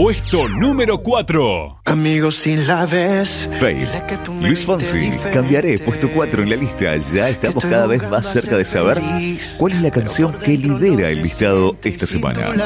Puesto número 4. Amigos, si la ves. Fail. Luis Fonsi, cambiaré. Puesto 4 en la lista. Ya estamos cada vez más cerca de saber cuál es la canción que lidera el listado esta semana.